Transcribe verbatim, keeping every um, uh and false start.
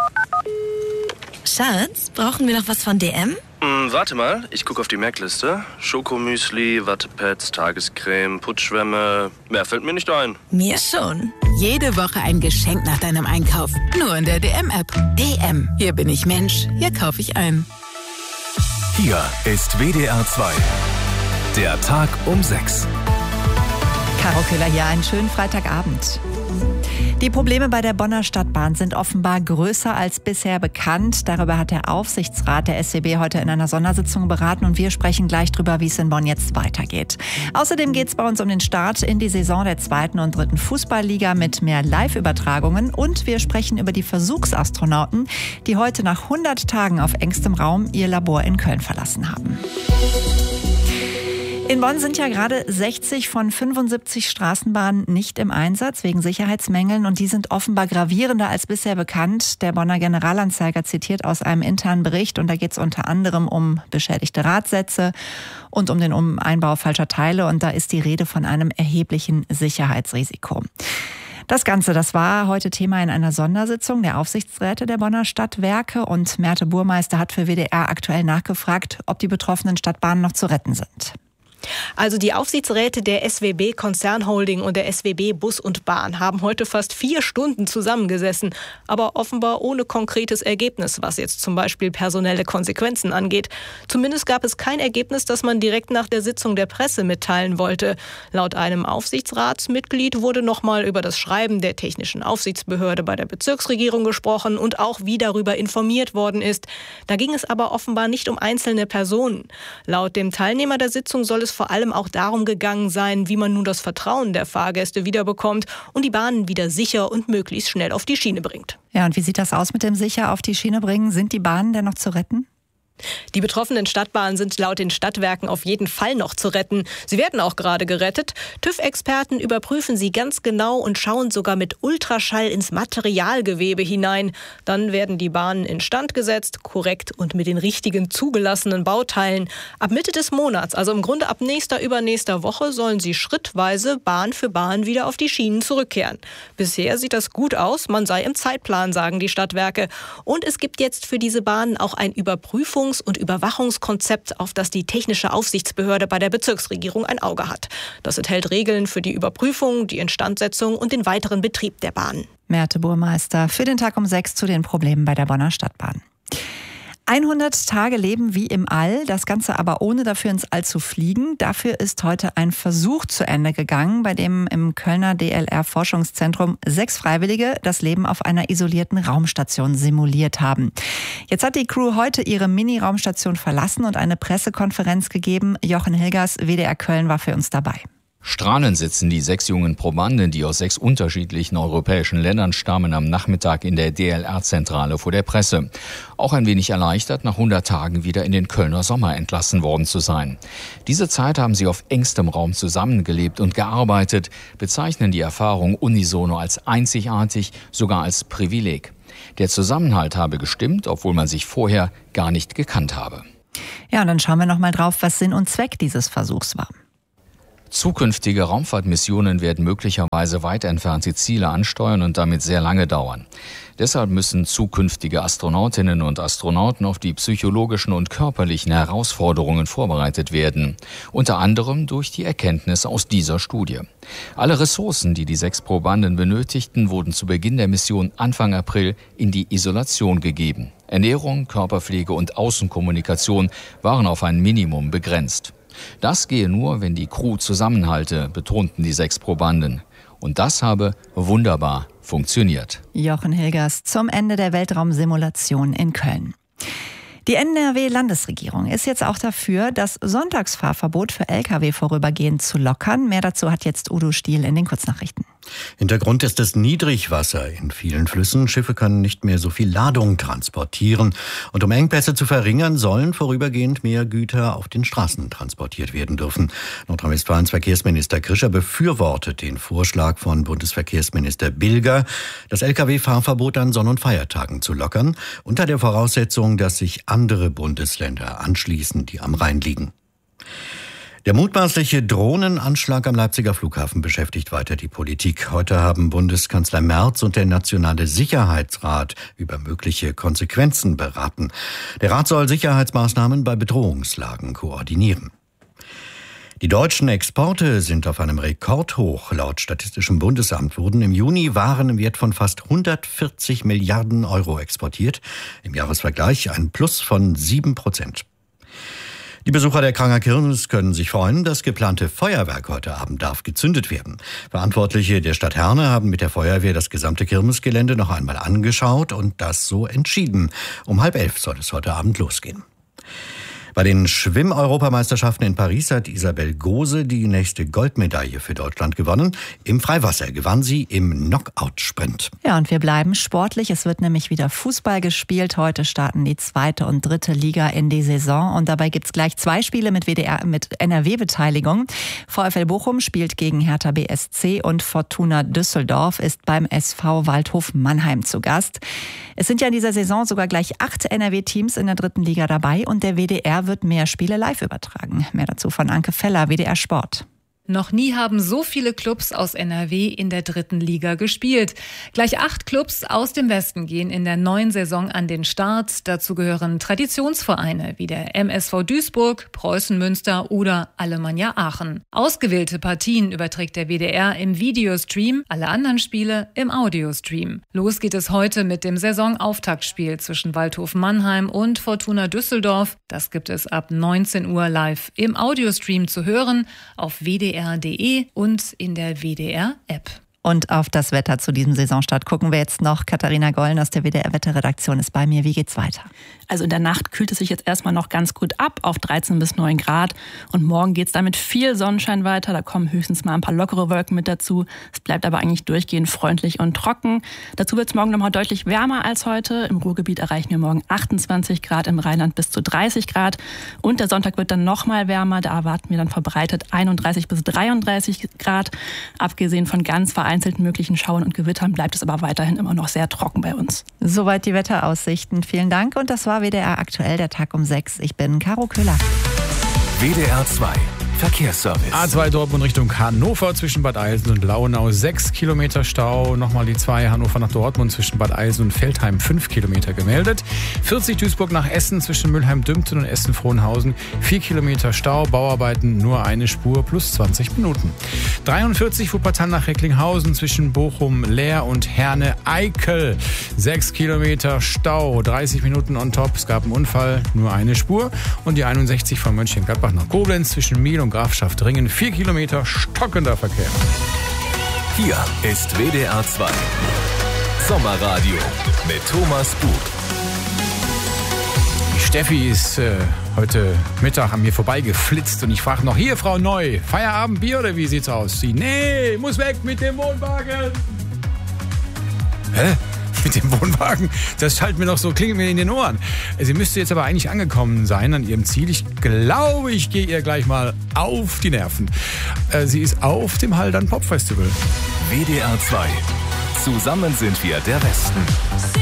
Schatz, brauchen wir noch was von D M? Hm, warte mal, ich gucke auf die Merkliste. Schokomüsli, Wattepads, Tagescreme, Putzschwämme. Mehr fällt mir nicht ein. Mir schon. Jede Woche ein Geschenk nach deinem Einkauf. Nur in der D M-App. D M. Hier bin ich Mensch. Hier kaufe ich ein. Hier ist W D R zwei. Der Tag um sechs. Caro Köhler hier, einen schönen Freitagabend. Die Probleme bei der Bonner Stadtbahn sind offenbar größer als bisher bekannt. Darüber hat der Aufsichtsrat der S W B heute in einer Sondersitzung beraten und wir sprechen gleich drüber, wie es in Bonn jetzt weitergeht. Außerdem geht es bei uns um den Start in die Saison der zweiten und dritten Fußballliga mit mehr Live-Übertragungen und wir sprechen über die Versuchsastronauten, die heute nach hundert Tagen auf engstem Raum ihr Labor in Köln verlassen haben. In Bonn sind ja gerade sechzig von fünfundsiebzig Straßenbahnen nicht im Einsatz wegen Sicherheitsmängeln und die sind offenbar gravierender als bisher bekannt. Der Bonner Generalanzeiger zitiert aus einem internen Bericht und da geht es unter anderem um beschädigte Radsätze und um den Einbau falscher Teile und da ist die Rede von einem erheblichen Sicherheitsrisiko. Das Ganze, das war heute Thema in einer Sondersitzung der Aufsichtsräte der Bonner Stadtwerke und Merte Burmeister hat für W D R aktuell nachgefragt, ob die betroffenen Stadtbahnen noch zu retten sind. Also die Aufsichtsräte der S W B Konzernholding und der S W B Bus und Bahn haben heute fast vier Stunden zusammengesessen, aber offenbar ohne konkretes Ergebnis, was jetzt zum Beispiel personelle Konsequenzen angeht. Zumindest gab es kein Ergebnis, das man direkt nach der Sitzung der Presse mitteilen wollte. Laut einem Aufsichtsratsmitglied wurde nochmal über das Schreiben der technischen Aufsichtsbehörde bei der Bezirksregierung gesprochen und auch wie darüber informiert worden ist. Da ging es aber offenbar nicht um einzelne Personen. Laut dem Teilnehmer der Sitzung soll es vor allem auch darum gegangen sein, wie man nun das Vertrauen der Fahrgäste wiederbekommt und die Bahnen wieder sicher und möglichst schnell auf die Schiene bringt. Ja, und wie sieht das aus mit dem sicher auf die Schiene bringen? Sind die Bahnen denn noch zu retten? Die betroffenen Stadtbahnen sind laut den Stadtwerken auf jeden Fall noch zu retten. Sie werden auch gerade gerettet. TÜV-Experten überprüfen sie ganz genau und schauen sogar mit Ultraschall ins Materialgewebe hinein. Dann werden die Bahnen instand gesetzt, korrekt und mit den richtigen zugelassenen Bauteilen. Ab Mitte des Monats, also im Grunde ab nächster, übernächster Woche, sollen sie schrittweise Bahn für Bahn wieder auf die Schienen zurückkehren. Bisher sieht das gut aus, man sei im Zeitplan, sagen die Stadtwerke. Und es gibt jetzt für diese Bahnen auch ein Überprüfungs- und Überwachungskonzept, auf das die technische Aufsichtsbehörde bei der Bezirksregierung ein Auge hat. Das enthält Regeln für die Überprüfung, die Instandsetzung und den weiteren Betrieb der Bahn. Merte Burmeister für den Tag um sechs zu den Problemen bei der Bonner Stadtbahn. hundert Tage leben wie im All, das Ganze aber ohne dafür ins All zu fliegen. Dafür ist heute ein Versuch zu Ende gegangen, bei dem im Kölner D L R-Forschungszentrum sechs Freiwillige das Leben auf einer isolierten Raumstation simuliert haben. Jetzt hat die Crew heute ihre Mini-Raumstation verlassen und eine Pressekonferenz gegeben. Jochen Hilgers, W D R Köln, war für uns dabei. Strahlend sitzen die sechs jungen Probanden, die aus sechs unterschiedlichen europäischen Ländern stammen, am Nachmittag in der D L R-Zentrale vor der Presse. Auch ein wenig erleichtert, nach hundert Tagen wieder in den Kölner Sommer entlassen worden zu sein. Diese Zeit haben sie auf engstem Raum zusammengelebt und gearbeitet, bezeichnen die Erfahrung unisono als einzigartig, sogar als Privileg. Der Zusammenhalt habe gestimmt, obwohl man sich vorher gar nicht gekannt habe. Ja, und dann schauen wir noch mal drauf, was Sinn und Zweck dieses Versuchs war. Zukünftige Raumfahrtmissionen werden möglicherweise weit entfernte Ziele ansteuern und damit sehr lange dauern. Deshalb müssen zukünftige Astronautinnen und Astronauten auf die psychologischen und körperlichen Herausforderungen vorbereitet werden. Unter anderem durch die Erkenntnisse aus dieser Studie. Alle Ressourcen, die die sechs Probanden benötigten, wurden zu Beginn der Mission Anfang April in die Isolation gegeben. Ernährung, Körperpflege und Außenkommunikation waren auf ein Minimum begrenzt. Das gehe nur, wenn die Crew zusammenhalte, betonten die sechs Probanden. Und das habe wunderbar funktioniert. Jochen Hilgers zum Ende der Weltraumsimulation in Köln. Die N R W-Landesregierung ist jetzt auch dafür, das Sonntagsfahrverbot für L K W vorübergehend zu lockern. Mehr dazu hat jetzt Udo Stiel in den Kurznachrichten. Hintergrund ist das Niedrigwasser in vielen Flüssen. Schiffe können nicht mehr so viel Ladung transportieren. Und um Engpässe zu verringern, sollen vorübergehend mehr Güter auf den Straßen transportiert werden dürfen. Nordrhein-Westfalens Verkehrsminister Krischer befürwortet den Vorschlag von Bundesverkehrsminister Bilger, das L K W-Fahrverbot an Sonn- und Feiertagen zu lockern, unter der Voraussetzung, dass sich andere Bundesländer anschließen, die am Rhein liegen. Der mutmaßliche Drohnenanschlag am Leipziger Flughafen beschäftigt weiter die Politik. Heute haben Bundeskanzler Merz und der Nationale Sicherheitsrat über mögliche Konsequenzen beraten. Der Rat soll Sicherheitsmaßnahmen bei Bedrohungslagen koordinieren. Die deutschen Exporte sind auf einem Rekordhoch. Laut Statistischem Bundesamt wurden im Juni Waren im Wert von fast hundertvierzig Milliarden Euro exportiert. Im Jahresvergleich ein Plus von sieben Prozent. Die Besucher der Kranger Kirmes können sich freuen, das geplante Feuerwerk heute Abend darf gezündet werden. Verantwortliche der Stadt Herne haben mit der Feuerwehr das gesamte Kirmesgelände noch einmal angeschaut und das so entschieden. Um halb elf soll es heute Abend losgehen. Bei den Schwimm-Europameisterschaften in Paris hat Isabel Gose die nächste Goldmedaille für Deutschland gewonnen. Im Freiwasser gewann sie im Knockout-Sprint. Ja, und wir bleiben sportlich. Es wird nämlich wieder Fußball gespielt. Heute starten die zweite und dritte Liga in die Saison. Und dabei gibt es gleich zwei Spiele mit W D R, mit N R W-Beteiligung. VfL Bochum spielt gegen Hertha B S C und Fortuna Düsseldorf ist beim S V Waldhof Mannheim zu Gast. Es sind ja in dieser Saison sogar gleich acht N R W-Teams in der dritten Liga dabei und der W D R wird mehr Spiele live übertragen. Mehr dazu von Anke Feller, W D R Sport. Noch nie haben so viele Clubs aus N R W in der dritten Liga gespielt. Gleich acht Clubs aus dem Westen gehen in der neuen Saison an den Start. Dazu gehören Traditionsvereine wie der M S V Duisburg, Preußen Münster oder Alemannia Aachen. Ausgewählte Partien überträgt der W D R im Videostream, alle anderen Spiele im Audiostream. Los geht es heute mit dem Saisonauftaktspiel zwischen Waldhof Mannheim und Fortuna Düsseldorf. Das gibt es ab neunzehn Uhr live im Audiostream zu hören auf w d r punkt d e und in der W D R-App. Und auf das Wetter zu diesem Saisonstart gucken wir jetzt noch. Katharina Gollen aus der W D R-Wetterredaktion ist bei mir. Wie geht's weiter? Also in der Nacht kühlt es sich jetzt erstmal noch ganz gut ab auf dreizehn bis neun Grad. Und morgen geht's dann mit viel Sonnenschein weiter. Da kommen höchstens mal ein paar lockere Wolken mit dazu. Es bleibt aber eigentlich durchgehend freundlich und trocken. Dazu wird's morgen nochmal deutlich wärmer als heute. Im Ruhrgebiet erreichen wir morgen achtundzwanzig Grad, im Rheinland bis zu dreißig Grad. Und der Sonntag wird dann nochmal wärmer. Da erwarten wir dann verbreitet einunddreißig bis dreiunddreißig Grad. Abgesehen von ganz vereinzelten möglichen Schauern und Gewittern bleibt es aber weiterhin immer noch sehr trocken bei uns. Soweit die Wetteraussichten. Vielen Dank. Und das war W D R aktuell, der Tag um sechs. Ich bin Caro Köhler. W D R zwei Verkehrsservice. A zwei Dortmund Richtung Hannover zwischen Bad Eilsen und Launau sechs Kilometer Stau. Nochmal die zwei Hannover nach Dortmund zwischen Bad Eilsen und Veltheim fünf Kilometer gemeldet. vierzig Duisburg nach Essen zwischen Mülheim-Dümpten und Essen-Frohnhausen vier Kilometer Stau. Bauarbeiten nur eine Spur plus zwanzig Minuten. dreiundvierzig Wuppertal nach Recklinghausen zwischen Bochum-Leer und Herne-Eickel sechs Kilometer Stau. dreißig Minuten on top. Es gab einen Unfall, nur eine Spur. Und die einundsechzig von Mönchengladbach nach Koblenz zwischen Miel und Grafschaft-Ringen vier Kilometer stockender Verkehr. Hier ist W D R zwei Sommerradio mit Thomas Buch. Die Steffi ist äh, heute Mittag an mir vorbeigeflitzt und ich frage noch, hier Frau Neu, Feierabendbier oder wie sieht's aus? Sie, nee, muss weg mit dem Wohnwagen. Hä? Mit dem Wohnwagen? Das schallt mir noch so, klingelt mir in den Ohren. Sie müsste jetzt aber eigentlich angekommen sein an ihrem Ziel. Ich glaube, ich gehe ihr gleich mal auf die Nerven. Sie ist auf dem Haldern Pop Festival. W D R zwei. Zusammen sind wir der Westen.